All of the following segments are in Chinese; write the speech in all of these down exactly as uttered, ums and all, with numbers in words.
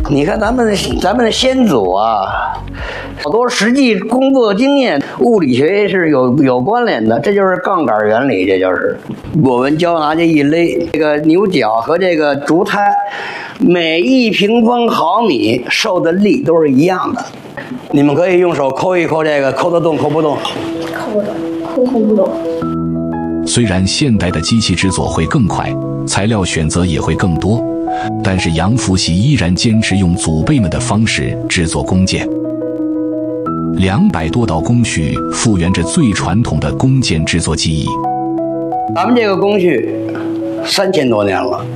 你看咱们的咱们的先祖啊，好多实际工作经验，物理学是有有关联的，这就是杠杆原理，这就是我们胶拿这一勒，这个牛角和这个竹胎，每一平方毫米受的力都是一样的。你们可以用手抠一抠这个，抠得动抠不动？ 抠不动，抠抠不动。 虽然现代的机器制作会更快，材料选择也会更多，但是杨福喜依然坚持用祖辈们的方式制作弓箭。两百多道工序复原着最传统的弓箭制作技艺。 咱们这个工序三千多年了，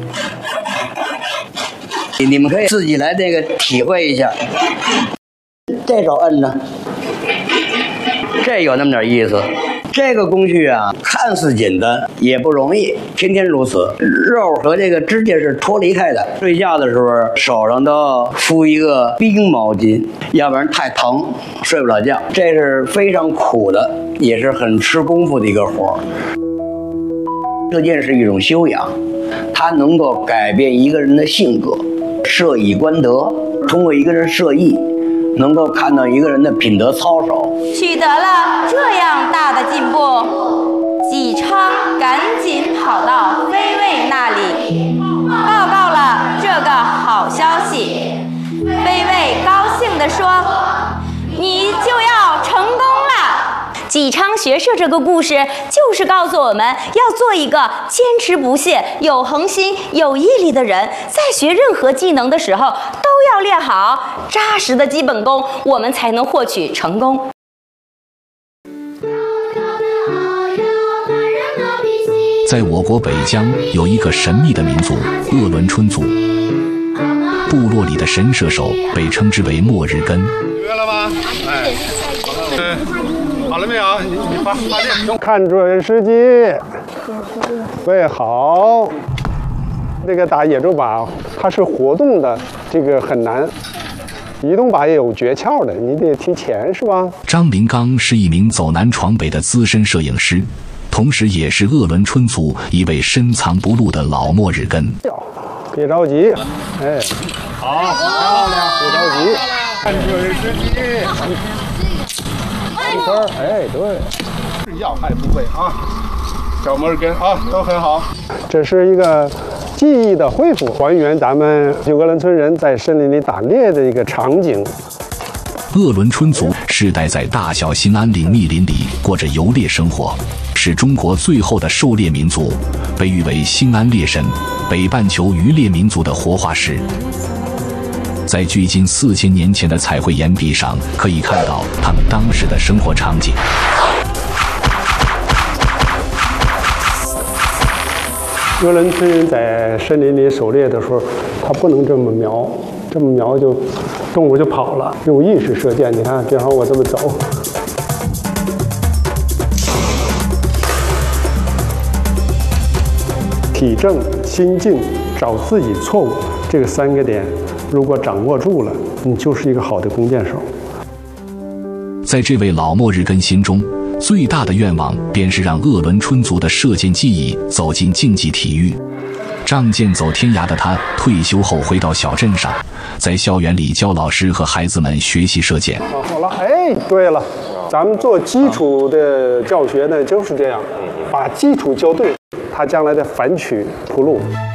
你们可以自己来这个体会一下。这手摁着，这有那么点意思。这个工序啊，看似简单，也不容易，天天如此。肉和这个指甲是脱离开的。睡觉的时候，手上都敷一个冰毛巾，要不然太疼，睡不了觉。这是非常苦的，也是很吃功夫的一个活儿。射箭是一种修养，它能够改变一个人的性格。射以观德，通过一个人射艺，能够看到一个人的品德操守。 取得了这样大的进步，纪昌赶紧跑到飞卫那里，报告了这个好消息。飞卫高兴地说：“你就要成功了。”纪昌学射这个故事，就是告诉我们要做一个坚持不懈、有恒心、有毅力的人。在学任何技能的时候，都要练好扎实的基本功，我们才能获取成功。 在我国北疆有一个神秘的民族鄂伦春族，部落里的神射手被称之为末日根。 约了吗？哎，对，好了没有？你你发发电。 看准时机，对，好。这个打野猪靶，它是活动的，这个很难。移动靶也有诀窍的，你得提前，是吧？ 张林刚是一名走南闯北的资深摄影师，同时也是鄂伦春族一位深藏不露的老末日根。 别着急，哎， 好，漂亮， 别着急， 看准时机。 一分，哎，对， 是要害不备啊，小摩尔根啊，都很好。 这是一个记忆的恢复，还原咱们鄂伦春人在森林里打猎的一个场景。 鄂伦春族世代在大小兴安岭密林里过着游猎生活，是中国最后的狩猎民族，被誉为兴安猎神、北半球渔猎民族的活化石。在距今四千年前的彩绘岩壁上，可以看到他们当时的生活场景。 鄂伦春人在森林里狩猎的时候，他不能这么瞄，这么瞄就动物就跑了。有意识射箭，你看，正好我这么走，体正、心境、找自己错误这个三个点，如果掌握住了，你就是一个好的弓箭手。 在这位老末日根心中，最大的愿望便是让鄂伦春族的射箭技艺走进竞技体育。仗剑走天涯的他，退休后回到小镇上，在校园里教老师和孩子们学习射箭。 好了，哎，对了，咱们做基础的教学呢，就是这样，把基础教对，他将来的反曲铺路。